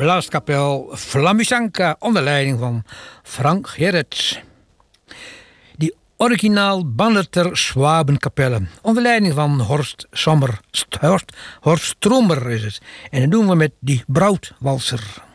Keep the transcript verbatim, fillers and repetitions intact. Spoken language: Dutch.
blaaskapel Flammusanka onder leiding van Frank Gerrits. Die originaal Bannerter Schwabenkapelle onder leiding van Horst Sommer, Horst, Horst Stromer is het. En dat doen we met die Broodwalser.